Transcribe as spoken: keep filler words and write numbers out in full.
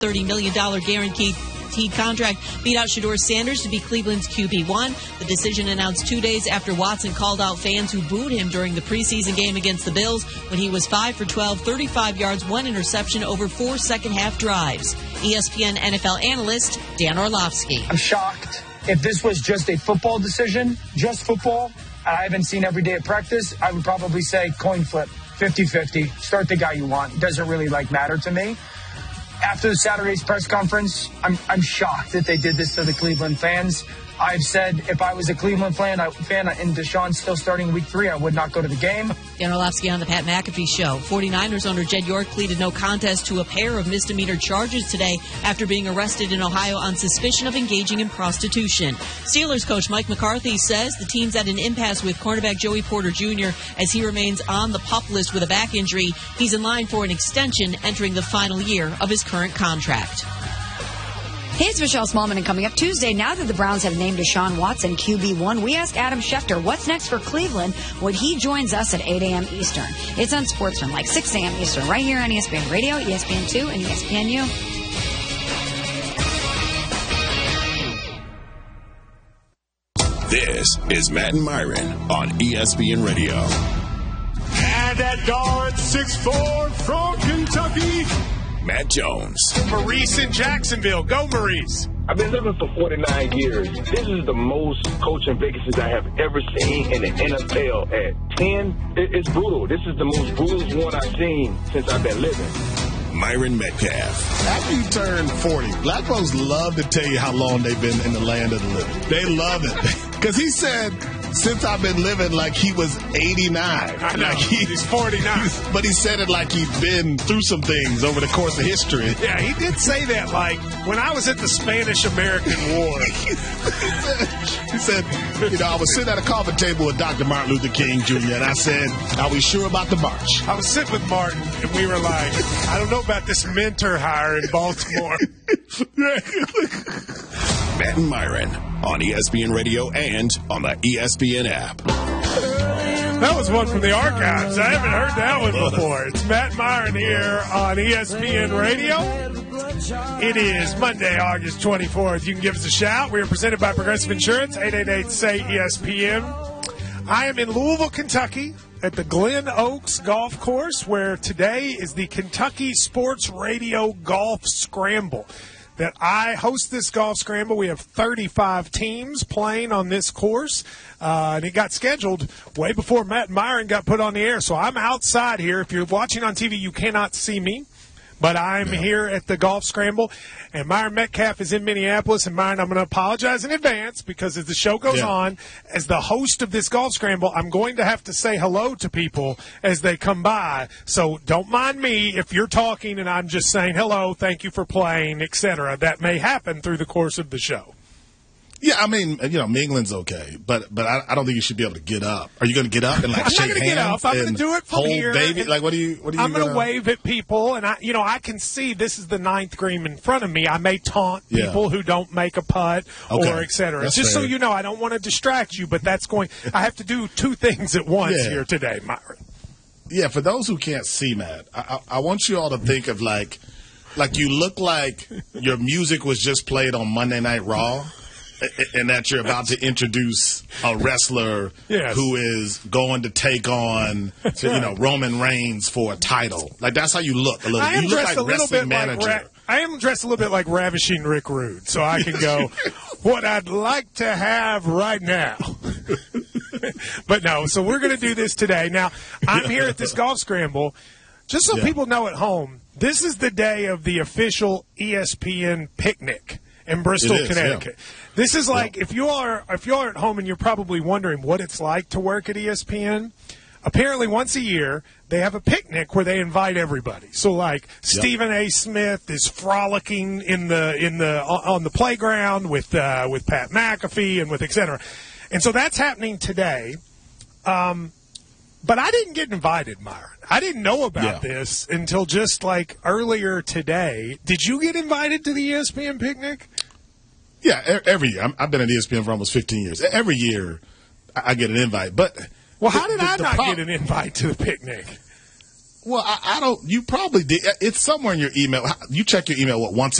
thirty million dollars guaranteed contract beat out Shedeur Sanders to be Cleveland's Q B one. The decision announced two days after Watson called out fans who booed him during the preseason game against the Bills when he was five for twelve, thirty-five yards, one interception over four second-half drives. E S P N N F L analyst Dan Orlovsky. I'm shocked. If this was just a football decision, just football, I haven't seen every day of practice, I would probably say coin flip, fifty-fifty. Start the guy you want. It doesn't really, like, matter to me. After Saturday's press conference, I'm I'm shocked that they did this to the Cleveland fans. I've said if I was a Cleveland fan, I, fan and Deshaun's still starting week three, I would not go to the game. Dan Orlovsky on the Pat McAfee Show. forty-niners owner Jed York pleaded no contest to a pair of misdemeanor charges today after being arrested in Ohio on suspicion of engaging in prostitution. Steelers coach Mike McCarthy says the team's at an impasse with cornerback Joey Porter Junior as he remains on the PUP list with a back injury. He's in line for an extension entering the final year of his current contract. Hey, it's Michelle Smallman, and coming up Tuesday, now that the Browns have named Deshaun Watson Q B one, we asked Adam Schefter what's next for Cleveland when he joins us at eight a.m. Eastern. It's on Sportsman, like six a.m. Eastern, right here on E S P N Radio, E S P N two, and E S P N U. This is Matt and Myron on E S P N Radio. And at guard, six foot four from Kentucky, Matt Jones. Maurice in Jacksonville. Go, Maurice. I've been living for forty-nine years. This is the most coaching vacancies I have ever seen in the N F L. At ten, it's brutal. This is the most brutal one I've seen since I've been living. Myron Metcalf. After you turn forty, black folks love to tell you how long they've been in the land of the living. They love it. Because he said, since I've been living, like he was eighty-nine. I know. Like he, he's forty-nine. But he said it like he'd been through some things over the course of history. Yeah, he did say that, like, when I was at the Spanish-American War. he, said, he said, you know, I was sitting at a coffee table with Doctor Martin Luther King Junior, and I said, are we sure about the march? I was sitting with Martin, and we were like, I don't know about this mentor hire in Baltimore. Matt and Myron on E S P N Radio and on the E S P N app. That was one from the archives. I haven't heard that one before. It's Matt Myron here on E S P N Radio. It is Monday, August twenty-fourth. You can give us a shout. We are presented by Progressive Insurance, eight eight eight, S A Y, E S P N. I am in Louisville, Kentucky, at the Glen Oaks Golf Course, where today is the Kentucky Sports Radio Golf Scramble. That I host this golf scramble. We have thirty-five teams playing on this course, uh, and it got scheduled way before Matt and Myron got put on the air. So I'm outside here. If you're watching on T V, you cannot see me, but I'm yeah. here at the golf scramble. And Myron Metcalf is in Minneapolis. And Myron, I'm going to apologize in advance because as the show goes yeah. on, as the host of this golf scramble, I'm going to have to say hello to people as they come by. So don't mind me if you're talking and I'm just saying hello, thank you for playing, et cetera. That may happen through the course of the show. Yeah, I mean, you know, mingling's okay, but but I, I don't think you should be able to get up. Are you going to get up and like I'm shake not gonna hands? Get up. I'm going to do it from hold here. Baby, like what do you? What do you? I'm going to wave at people, and I, you know, I can see this is the ninth green in front of me. I may taunt Yeah. people who don't make a putt Okay. or et cetera. That's Just fair. so you know, I don't want to distract you, but that's going. I have to do two things at once Yeah. here today, Myron. Yeah, for those who can't see, Matt, I, I, I want you all to think of like, like you look like your music was just played on Monday Night Raw. And that you're about to introduce a wrestler yes. who is going to take on, That's you right. know, Roman Reigns for a title. Like that's how you look a little. I am You look dressed like a little wrestling bit manager. like Ra- I am dressed a little bit like Ravishing Rick Rude, so I can go. What I'd like to have right now. But no, so we're going to do this today. Now I'm here at this golf scramble. Just so Yeah. people know at home, this is the day of the official E S P N picnic in Bristol, It is, Connecticut. yeah. This is like if you are if you are at home and you're probably wondering what it's like to work at E S P N. Apparently, once a year they have a picnic where they invite everybody. So, like Stephen A. Smith is frolicking in the in the on the playground with uh, with Pat McAfee and with et cetera. And so that's happening today. Um, but I didn't get invited, Myron. I didn't know about Yeah. this until just like earlier today. Did you get invited to the E S P N picnic? Yeah, e- every year. I'm, I've been at E S P N for almost fifteen years. Every year, I, I get an invite. But Well, how did the, I the not pro- get an invite to the picnic? Well, I, I don't. You probably did. It's somewhere in your email. You check your email what once